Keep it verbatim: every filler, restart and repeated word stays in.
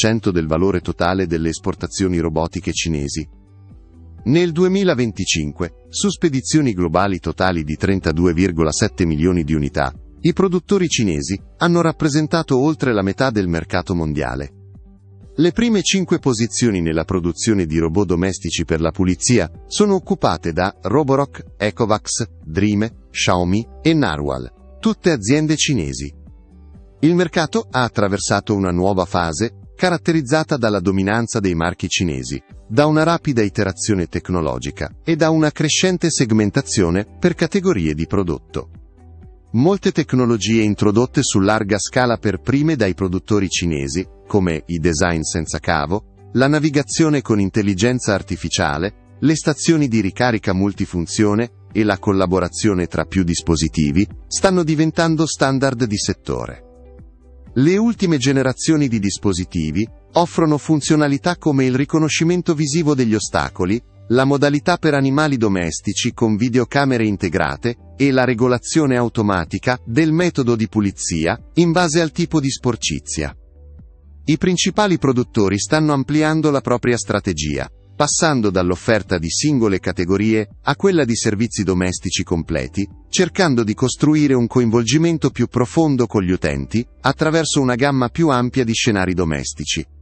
cento del valore totale delle esportazioni robotiche cinesi. Nel duemilaventicinque, su spedizioni globali totali di trentadue virgola sette milioni di unità, i produttori cinesi hanno rappresentato oltre la metà del mercato mondiale. Le prime cinque posizioni nella produzione di robot domestici per la pulizia sono occupate da Roborock, Ecovacs, Dreame, Xiaomi e Narwhal, tutte aziende cinesi. Il mercato ha attraversato una nuova fase, caratterizzata dalla dominanza dei marchi cinesi, da una rapida iterazione tecnologica e da una crescente segmentazione per categorie di prodotto. Molte tecnologie introdotte su larga scala per prime dai produttori cinesi, come i design senza cavo, la navigazione con intelligenza artificiale, le stazioni di ricarica multifunzione e la collaborazione tra più dispositivi, stanno diventando standard di settore. Le ultime generazioni di dispositivi offrono funzionalità come il riconoscimento visivo degli ostacoli, la modalità per animali domestici con videocamere integrate e la regolazione automatica del metodo di pulizia in base al tipo di sporcizia. I principali produttori stanno ampliando la propria strategia, passando dall'offerta di singole categorie a quella di servizi domestici completi, cercando di costruire un coinvolgimento più profondo con gli utenti attraverso una gamma più ampia di scenari domestici.